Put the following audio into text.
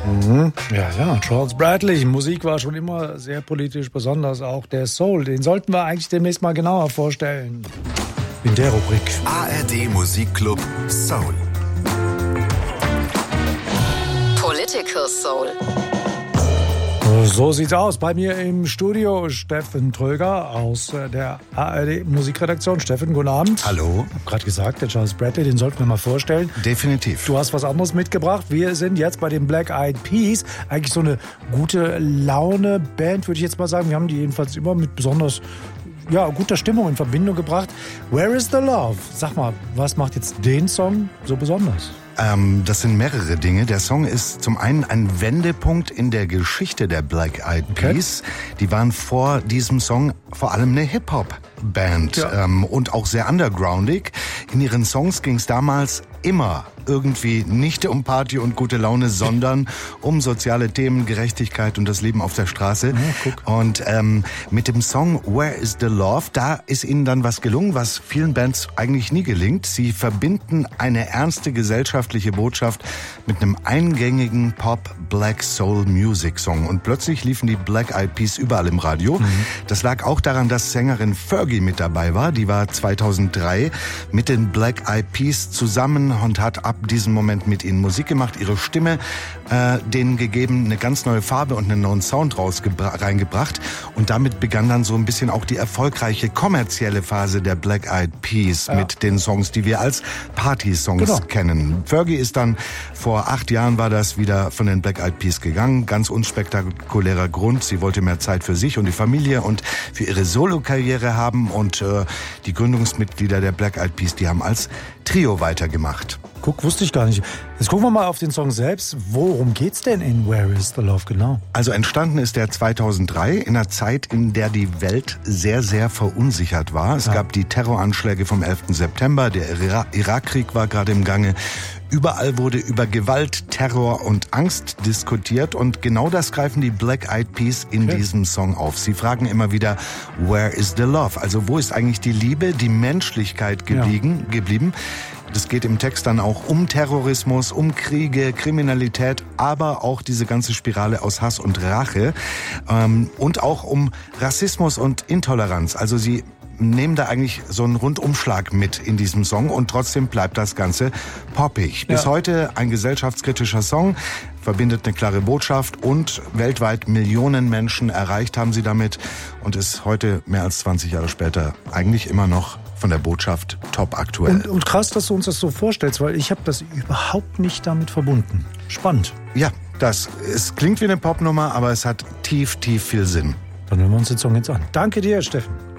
Ja, Charles Bradley. Musik war schon immer sehr politisch, besonders auch der Soul. Den sollten wir eigentlich demnächst mal genauer vorstellen. In der Rubrik. ARD Musikclub Soul. Political Soul. So sieht's aus. Bei mir im Studio Steffen Tröger aus der ARD Musikredaktion. Steffen, guten Abend. Hallo. Ich habe gerade gesagt, der Charles Bradley, den sollten wir mal vorstellen. Definitiv. Du hast was anderes mitgebracht. Wir sind jetzt bei den Black Eyed Peas. Eigentlich so eine gute Laune-Band, würde ich jetzt mal sagen. Wir haben die jedenfalls immer mit besonders guter Stimmung in Verbindung gebracht. Where is the Love? Sag mal, was macht jetzt den Song so besonders? Das sind mehrere Dinge. Der Song ist zum einen ein Wendepunkt in der Geschichte der Black Eyed Peas. Okay. Die waren vor diesem Song vor allem eine Hip-Hop-Band und auch sehr undergroundig. In ihren Songs ging es damals immer irgendwie nicht um Party und gute Laune, sondern um soziale Themen, Gerechtigkeit und das Leben auf der Straße. Ja, und mit dem Song Where is the Love, da ist ihnen dann was gelungen, was vielen Bands eigentlich nie gelingt. Sie verbinden eine ernste gesellschaftliche Botschaft mit einem eingängigen Pop-Black-Soul-Music-Song. Und plötzlich liefen die Black Eyed Peas überall im Radio. Das lag auch daran, dass Sängerin Fergie mit dabei war. Die war 2003 mit den Black Eyed Peas zusammen und hat ab diesem Moment mit ihnen Musik gemacht, ihre Stimme denen gegeben, eine ganz neue Farbe und einen neuen Sound reingebracht. Und damit begann dann so ein bisschen auch die erfolgreiche kommerzielle Phase der Black Eyed Peas mit den Songs, die wir als Party-Songs kennen. Fergie ist dann vor 8 Jahren war das wieder von den Black Eyed Peas gegangen. Ganz unspektakulärer Grund. Sie wollte mehr Zeit für sich und die Familie und für ihre Solo-Karriere haben. Und die Gründungsmitglieder der Black Eyed Peas, die haben als Trio weitergemacht. Guck, wusste ich gar nicht. Jetzt gucken wir mal auf den Song selbst. Worum geht's denn in Where is the Love genau? Also entstanden ist der 2003 in einer Zeit, in der die Welt sehr, sehr verunsichert war. Es gab die Terroranschläge vom 11. September, der Irakkrieg war gerade im Gange. Überall wurde über Gewalt, Terror und Angst diskutiert und genau das greifen die Black Eyed Peas in diesem Song auf. Sie fragen immer wieder, where is the love? Also wo ist eigentlich die Liebe, die Menschlichkeit geblieben? Das geht im Text dann auch um Terrorismus, um Kriege, Kriminalität, aber auch diese ganze Spirale aus Hass und Rache und auch um Rassismus und Intoleranz. Also sie nehmen da eigentlich so einen Rundumschlag mit in diesem Song und trotzdem bleibt das Ganze poppig. Bis heute ein gesellschaftskritischer Song, verbindet eine klare Botschaft und weltweit Millionen Menschen erreicht haben sie damit und ist heute mehr als 20 Jahre später eigentlich immer noch von der Botschaft top aktuell. Und krass, dass du uns das so vorstellst, weil ich habe das überhaupt nicht damit verbunden. Spannend. Ja, es klingt wie eine Popnummer, aber es hat tief, tief viel Sinn. Dann hören wir uns den Song jetzt an. Danke dir, Steffen.